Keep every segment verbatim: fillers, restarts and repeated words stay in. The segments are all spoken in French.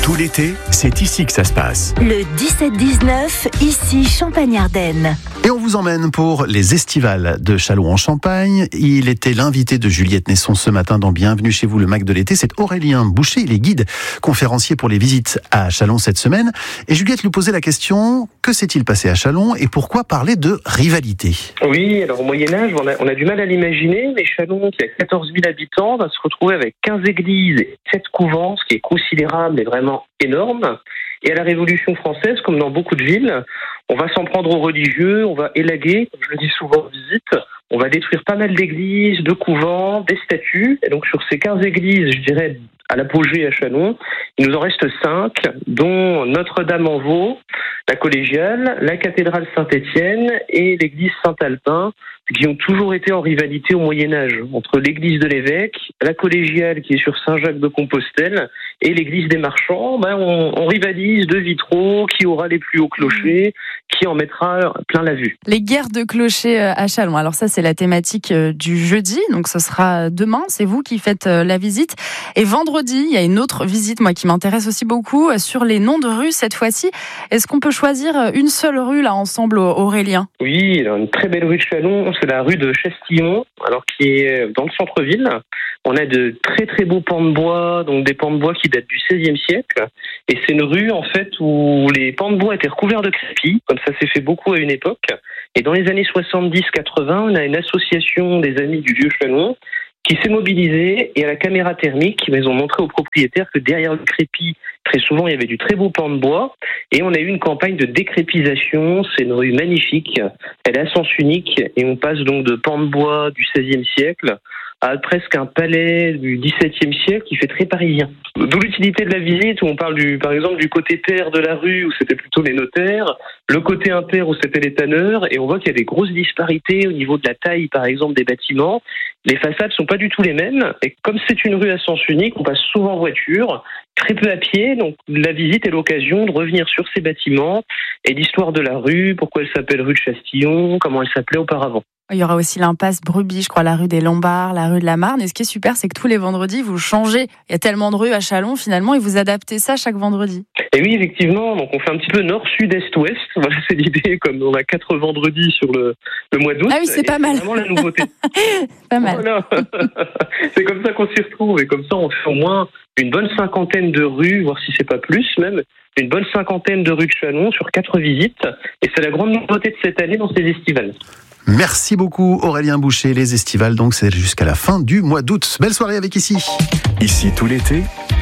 Tout l'été, c'est ici que ça se passe. Le dix-sept dix-neuf, ici Champagne-Ardenne. Et on vous emmène pour les estivales de Châlons-en-Champagne. Il était l'invité de Juliette Nesson ce matin dans Bienvenue chez vous, le Mac de l'été. C'est Aurélien Boucher, il est guide conférencier pour les visites à Châlons cette semaine. Et Juliette lui posait la question, que s'est-il passé à Châlons et pourquoi parler de rivalité? Oui, alors au Moyen-Âge, on a, on a du mal à l'imaginer, mais Châlons, qui a quatorze mille habitants, va se retrouver avec quinze églises et sept couvents, ce qui est considérable et vraiment énorme. Et à la Révolution française, comme dans beaucoup de villes, on va s'en prendre aux religieux, on va élaguer, comme je le dis souvent en visite, on va détruire pas mal d'églises, de couvents, des statues. Et donc sur ces quinze églises, je dirais à l'apogée à Châlons, il nous en reste cinq, dont Notre-Dame-en-Vaux, la collégiale, la cathédrale Saint-Étienne et l'église Saint-Alpin, qui ont toujours été en rivalité au Moyen-Âge, entre l'église de l'évêque, la collégiale qui est sur Saint-Jacques-de-Compostelle et l'église des Marchands. Ben on, on rivalise de vitraux, qui aura les plus hauts clochers, qui en mettra plein la vue. Les guerres de clochers à Châlons, alors ça c'est la thématique du jeudi, donc ce sera demain, c'est vous qui faites la visite. Et vendredi, il y a une autre visite, moi qui m'intéresse aussi beaucoup, sur les noms de rues cette fois-ci. Est-ce qu'on peut choisir une seule rue là ensemble, Aurélien? Oui, une très belle rue de Châlons, c'est la rue de Chastillon, alors qui est dans le centre-ville. On a de très très beaux pans de bois, donc des pans de bois qui datent du seizième siècle. Et c'est une rue en fait où les pans de bois étaient recouverts de crépi, comme ça s'est fait beaucoup à une époque. Et dans les années soixante-dix quatre-vingts, on a une association des amis du vieux Châlons qui s'est mobilisée, et à la caméra thermique, ils ont montré aux propriétaires que derrière le crépi, très souvent, il y avait du très beau pan de bois, et on a eu une campagne de décrépisation. C'est une rue magnifique, elle est à sens unique, et on passe donc de pan de bois du seizième siècle à presque un palais du dix-septième siècle qui fait très parisien. D'où l'utilité de la visite, où on parle du, par exemple du côté pair de la rue, où c'était plutôt les notaires, le côté impair où c'était les tanneurs, et on voit qu'il y a des grosses disparités au niveau de la taille, par exemple, des bâtiments. Les façades sont pas du tout les mêmes, et comme c'est une rue à sens unique, on passe souvent en voiture, très peu à pied, donc la visite est l'occasion de revenir sur ces bâtiments et l'histoire de la rue, pourquoi elle s'appelle rue de Chastillon, comment elle s'appelait auparavant. Il y aura aussi l'impasse Brebis, je crois, la rue des Lombards, la rue de la Marne. Et ce qui est super, c'est que tous les vendredis, vous changez. Il y a tellement de rues à Châlons, finalement, et vous adaptez ça chaque vendredi. Et oui, effectivement, donc on fait un petit peu nord, sud, est, ouest. Voilà, c'est l'idée, comme on a quatre vendredis sur le, le mois d'août. Ah oui, c'est pas mal. C'est vraiment la nouveauté. Pas mal. Voilà. C'est comme ça qu'on s'y retrouve, et comme ça, on fait au moins une bonne cinquantaine de rues, voire si c'est pas plus même, une bonne cinquantaine de rues de Châlons sur quatre visites. Et c'est la grande nouveauté de cette année dans ces estivales. Merci beaucoup Aurélien Boucher. Les estivales, donc c'est jusqu'à la fin du mois d'août. Belle soirée avec Ici. Ici, tout l'été,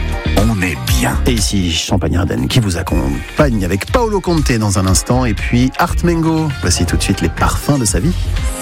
on est bien. Et ici Champagne-Ardenne qui vous accompagne avec Paolo Conte dans un instant. Et puis Art Mengo. Voici tout de suite les parfums de sa vie.